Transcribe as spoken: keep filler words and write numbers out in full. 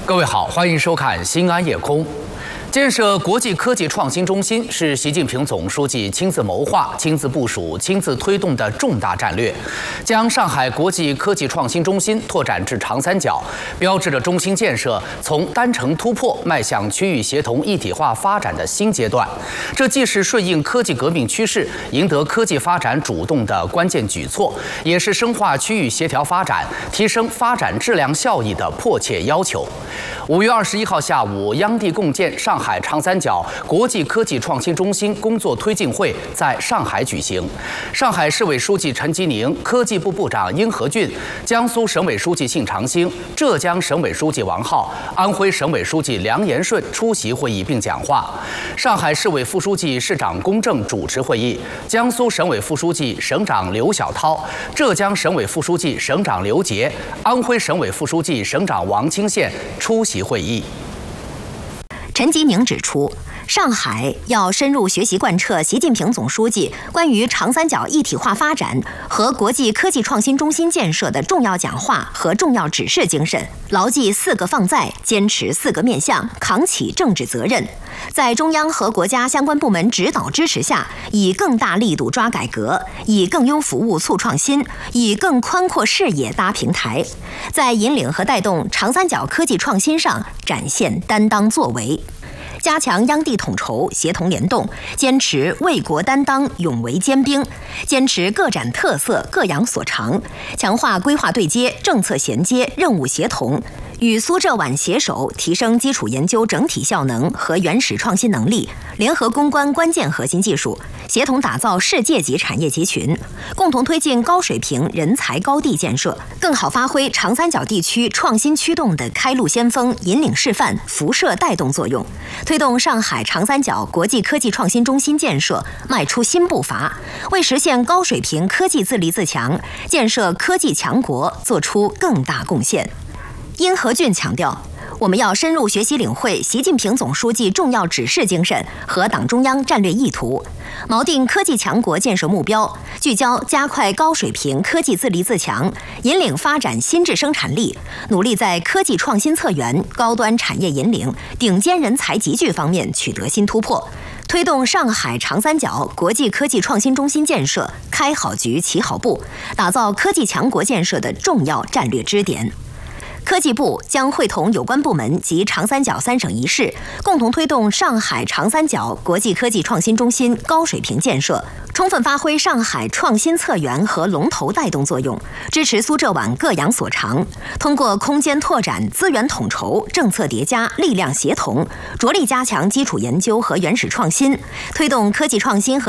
各位好，欢迎收看《新安夜空》。建设国际科技创新中心是习近平总书记亲自谋划、亲自部署、亲自推动的重大战略，将上海国际科技创新中心拓展至长三角，标志着中心建设从单程突破迈向区域协同一体化发展的新阶段。这既是顺应科技革命趋势、赢得科技发展主动的关键举措，也是深化区域协调发展、提升发展质量效益的迫切要求。五月二十一号下午，央地共建上海长三角国际科技创新中心工作推进会在上海举行。上海市委书记陈吉宁、科技部部长殷和俊、江苏省委书记信长兴、浙江省委书记王浩、安徽省委书记梁延顺出席会议并讲话。上海市委副书记、市长龚正主持会议，江苏省委副书记、省长刘晓涛、浙江省委副书记、省长刘杰、安徽省委副书记、省长王清县出席会议。 陈吉宁指出，上海要深入学习贯彻习近平总书记关于长三角一体化发展和国际科技创新中心建设的重要讲话和重要指示精神，牢记四个放在，坚持四个面向，扛起政治责任，在中央和国家相关部门指导支持下，以更大力度抓改革，以更优服务促创新，以更宽阔视野搭平台，在引领和带动长三角科技创新上展现担当作为。加强央地统筹、协同联动，坚持为国担当、勇为坚兵，坚持各展特色、各扬所长，强化规划对接、政策衔接、任务协同，与苏浙皖携手提升基础研究整体效能和原始创新能力，联合攻关关键核心技术，协同打造世界级产业集群，共同推进高水平人才高地建设，更好发挥长三角地区创新驱动的开路先锋、引领示范、辐射带动作用，推动上海长三角国际科技创新中心建设迈出新步伐，为实现高水平科技自立自强、建设科技强国做出更大贡献。殷和俊强调，我们要深入学习领会习近平总书记重要指示精神和党中央战略意图，锚定科技强国建设目标，聚焦加快高水平科技自立自强，引领发展新质生产力，努力在科技创新策源、高端产业引领、顶尖人才集聚方面取得新突破，推动上海长三角国际科技创新中心建设开好局、起好步，打造科技强国建设的重要战略支点。科技部将会同有关部门及长三角三省一市，共同推动上海长三角国际科技创新中心高水平建设，充分发挥上海创新策源和龙头带动作用，支持苏浙皖各扬所长，通过空间拓展、资源统筹、政策叠加、力量协同，着力加强基础研究和原始创新，推动科技创新和